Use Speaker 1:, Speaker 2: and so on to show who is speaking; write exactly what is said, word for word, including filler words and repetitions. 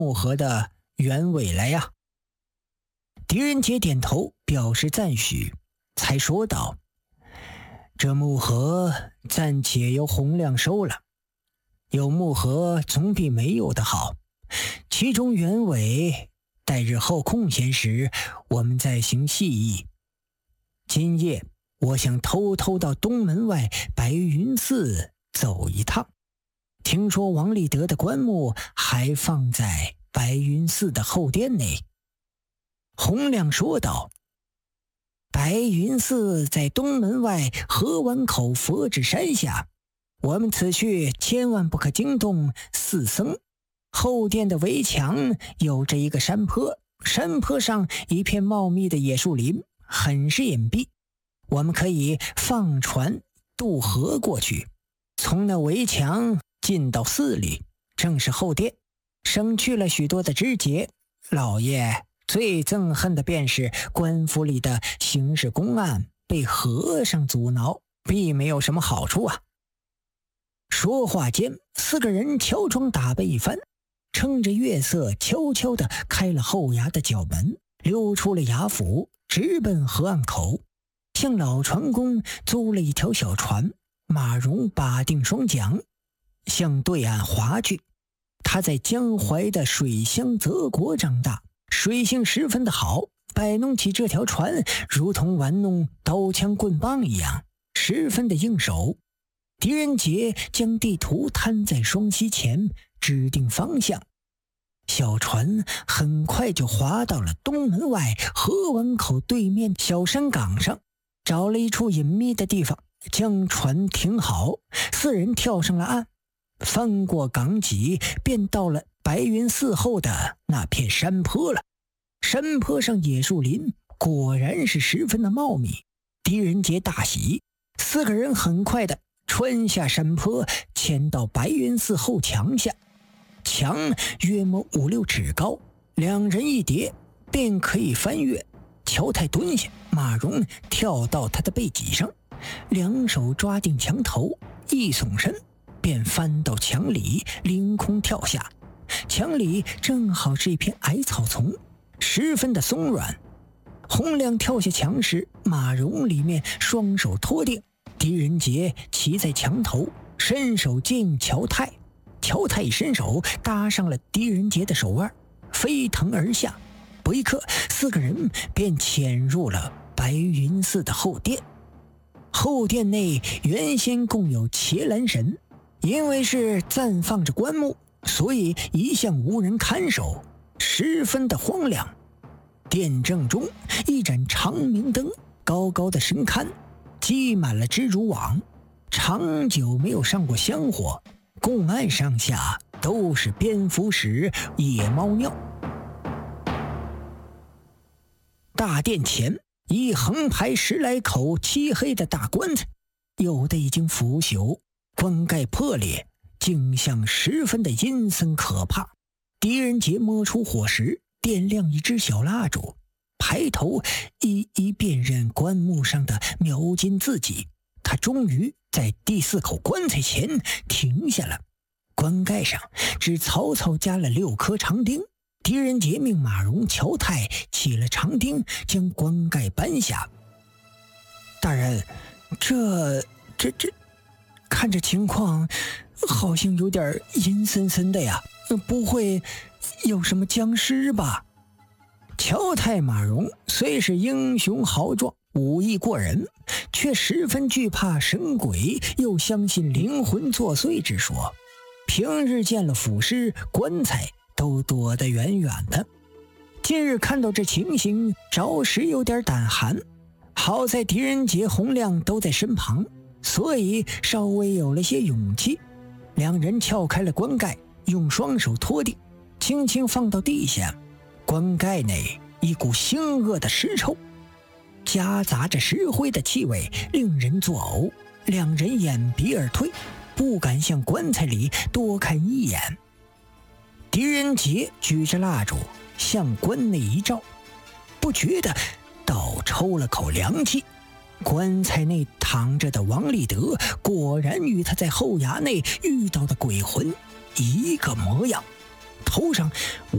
Speaker 1: 木盒的原委来呀。狄仁杰点头表示赞许，才说道：这木盒暂且由洪亮收了，有木盒总比没有的好，其中原委待日后空闲时我们再行细议。今夜我想偷偷到东门外白云寺走一趟，听说王立德的棺木还放在白云寺的后殿内。洪亮说道：白云寺在东门外河湾口佛指山下，我们此去千万不可惊动寺僧。后殿的围墙有着一个山坡，山坡上一片茂密的野树林，很是隐蔽。我们可以放船渡河过去，从那围墙进到寺里，正是后殿，省去了许多的枝节。老爷最憎恨的便是官府里的刑事公案被和尚阻挠，并没有什么好处啊。说话间，四个人乔装打扮一番，趁着月色悄悄地开了后衙的角门，溜出了衙府，直奔河岸口，向老船工租了一条小船。马荣把定双桨，向对岸划去。他在江淮的水乡泽国长大，水性十分的好，摆弄起这条船如同玩弄刀枪棍棒一样，十分的应手。狄仁杰将地图摊在双膝前，指定方向。小船很快就划到了东门外河湾口对面小山岗上，找了一处隐秘的地方，将船停好，四人跳上了岸，翻过港脊，便到了白云寺后的那片山坡了。山坡上野树林果然是十分的茂密，狄仁杰大喜，四个人很快的穿下山坡，潜到白云寺后墙下。墙约莫五六尺高，两人一叠便可以翻越。乔太蹲下，马荣跳到他的背脊上，两手抓定墙头，一耸身便翻到墙里，凌空跳下。墙里正好是一片矮草丛，十分的松软。洪亮跳下墙时，马荣里面双手托定，狄仁杰骑在墙头，伸手接应乔太。乔太一伸手搭上了狄仁杰的手腕，飞腾而下。不一刻，四个人便潜入了白云寺的后殿。后殿内原先共有伽蓝神，因为是暂放着棺木，所以一向无人看守，十分的荒凉。殿正中一盏长明灯高高的升看，积满了蜘蛛网，长久没有上过香火，供案上下都是蝙蝠屎、野猫尿。大殿前一横排十来口漆黑的大棺材，有的已经腐朽，棺盖破裂，景象十分的阴森可怕。狄仁杰摸出火石，点亮一支小蜡烛，抬头一一辨认棺木上的描金字迹。他终于在第四口棺材前停下了，棺盖上只草草加了六颗长钉。狄仁杰命马荣、乔太起了长钉，将棺盖搬下。大人，这这这看着情况好像有点阴森森的呀，不会有什么僵尸吧？乔太、马荣虽是英雄豪壮，武艺过人，却十分惧怕神鬼，又相信灵魂作祟之说，平日见了腐尸、棺材都躲得远远的。今日看到这情形，着实有点胆寒。好在狄仁杰、洪亮都在身旁，所以稍微有了些勇气。两人撬开了棺盖，用双手托定，轻轻放到地下。棺盖内一股腥恶的尸臭，夹杂着石灰的气味，令人作呕。两人掩鼻而退，不敢向棺材里多看一眼。狄仁杰举着蜡烛向棺内一照，不觉得倒抽了口凉气。棺材内躺着的王立德果然与他在后衙内遇到的鬼魂一个模样，头上